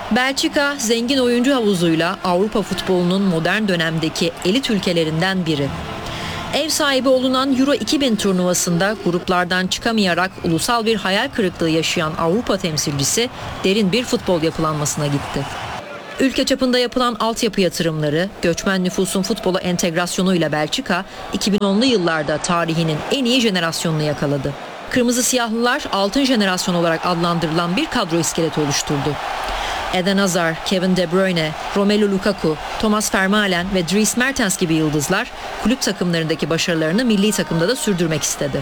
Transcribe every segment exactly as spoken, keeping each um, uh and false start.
Belçika, zengin oyuncu havuzuyla Avrupa futbolunun modern dönemdeki elit ülkelerinden biri. Ev sahibi olunan Euro iki bin turnuvasında gruplardan çıkamayarak ulusal bir hayal kırıklığı yaşayan Avrupa temsilcisi derin bir futbol yapılanmasına gitti. Ülke çapında yapılan altyapı yatırımları, göçmen nüfusun futbola entegrasyonuyla Belçika, iki bin onlu yıllarda tarihinin en iyi jenerasyonunu yakaladı. Kırmızı Siyahlılar altın jenerasyon olarak adlandırılan bir kadro iskeleti oluşturdu. Eden Hazard, Kevin De Bruyne, Romelu Lukaku, Thomas Vermaelen ve Dries Mertens gibi yıldızlar kulüp takımlarındaki başarılarını milli takımda da sürdürmek istedi.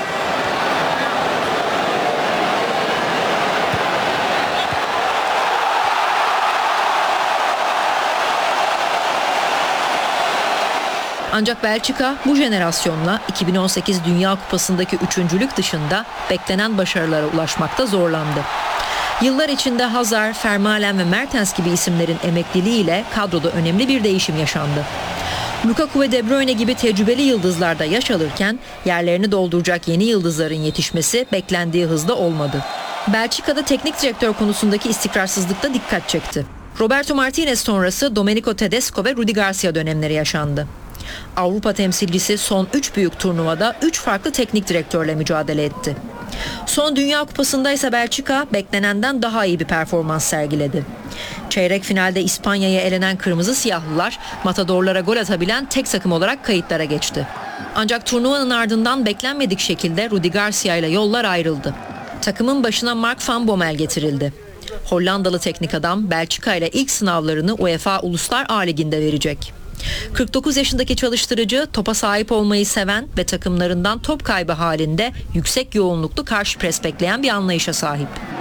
Ancak Belçika bu jenerasyonla iki bin on sekiz Dünya Kupası'ndaki üçüncülük dışında beklenen başarılara ulaşmakta zorlandı. Yıllar içinde Hazard, Vermaelen ve Mertens gibi isimlerin emekliliğiyle kadroda önemli bir değişim yaşandı. Lukaku ve De Bruyne gibi tecrübeli yıldızlar da yaş alırken yerlerini dolduracak yeni yıldızların yetişmesi beklendiği hızda olmadı. Belçika'da teknik direktör konusundaki istikrarsızlık da dikkat çekti. Roberto Martinez sonrası Domenico Tedesco ve Rudi Garcia dönemleri yaşandı. Avrupa temsilcisi son üç büyük turnuvada üç farklı teknik direktörle mücadele etti. Son Dünya Kupası'nda ise Belçika beklenenden daha iyi bir performans sergiledi. Çeyrek finalde İspanya'ya elenen Kırmızı Siyahlılar, matadorlara gol atabilen tek takım olarak kayıtlara geçti. Ancak turnuvanın ardından beklenmedik şekilde Rudi Garcia ile yollar ayrıldı. Takımın başına Mark van Bommel getirildi. Hollandalı teknik adam Belçika ile ilk sınavlarını UEFA Uluslar A Ligi'nde verecek. kırk dokuz yaşındaki çalıştırıcı topa sahip olmayı seven ve takımlarından top kaybı halinde yüksek yoğunluklu karşı pres bekleyen bir anlayışa sahip.